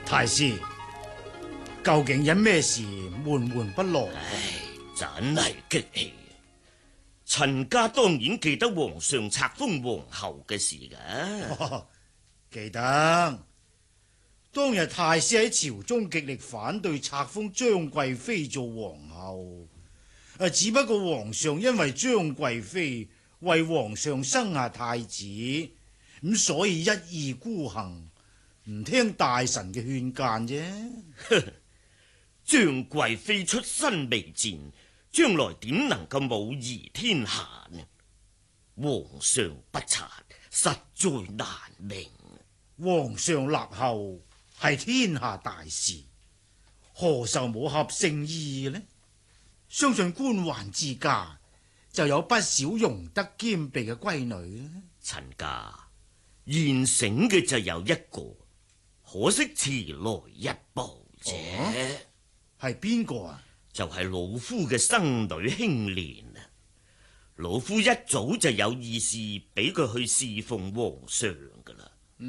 太師，究竟因咩事悶悶不樂？ 真係激氣。陳家當然記得皇上冊封皇后嘅事㗎。 記得當日太師喺朝中極力反對冊封張貴妃做皇后，只不過皇上因為張貴妃為皇上生下太子，咁所以一意孤行，唔聽大臣嘅勸諫啫。 張貴妃出身微賤，將來點能夠母儀天下呢？皇上不察，實在難明。 皇上立後係天下大事，何受冇合聖意呢？相信官宦之家就有不少容德兼備嘅閨女啦。 陳家現成嘅就有一個，可惜遲來一步啫。 係邊個啊？ 就係老夫嘅生女興蓮啊！老夫一早就有意思俾佢去侍奉皇上噶啦。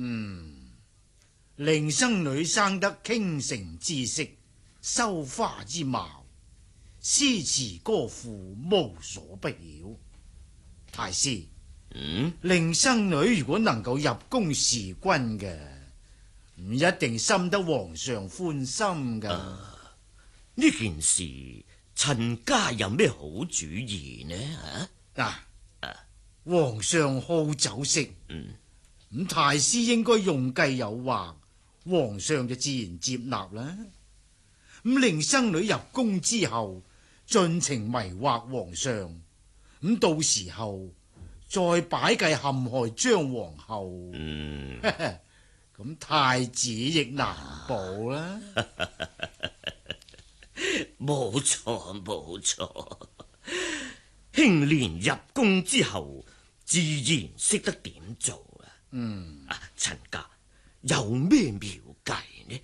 令生女生得傾城之色，羞花之貌，詩詞歌賦無所不曉。太師，令生女如果能夠入宮侍君嘅，唔一定深得皇上歡心噶。 呢件事陳家有咩好主意呢？ 皇上好酒色，咁太師應該用計誘惑，皇上就自然接納啦。咁令生女入宮之後，盡情迷惑皇上，咁到時候再擺計陷害張皇后，咁太子亦難保啦。 冇錯冇錯，興蓮入宮之後，自然識得點做啊。陳家有咩妙計呢？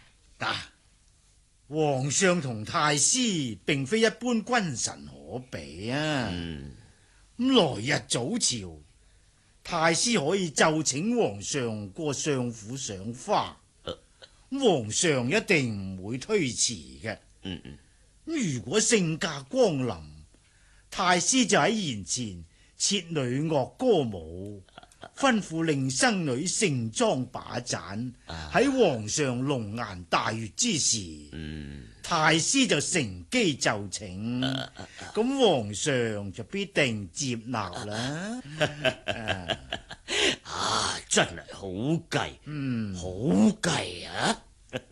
皇上同太師並非一般君臣可比啊。咁來日早朝，太師可以奏請皇上過相府賞花，皇上一定唔會推辭嘅。如果聖駕光臨，太師就喺筵前設女樂歌舞，吩咐令生女盛裝把盞，喺皇上龍顏大悅之時，太師就乘機就請，咁皇上就必定接納啦。 真係好計，好計啊！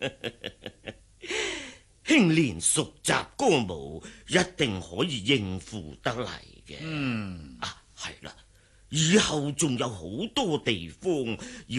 興蓮熟習歌舞，一定可以應付得嚟嘅。係啦，以後仲有好多地方要